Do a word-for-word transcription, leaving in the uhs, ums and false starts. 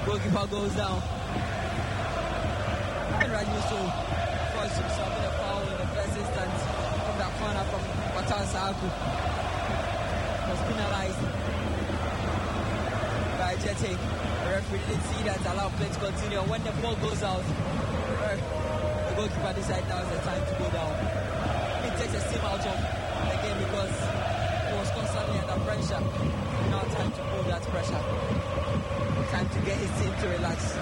Goalkeeper goes down. And Rajuso forced himself in a foul in the first instance from that corner from Watan Sahaku. Was penalized by Jete. The referee didn't see that, allowed play to continue. When the ball goes out, the goalkeeper decides now is the time to go down. He takes a steam out of the game because he was constantly under pressure. Now time to pull that pressure. Time to get his team to relax.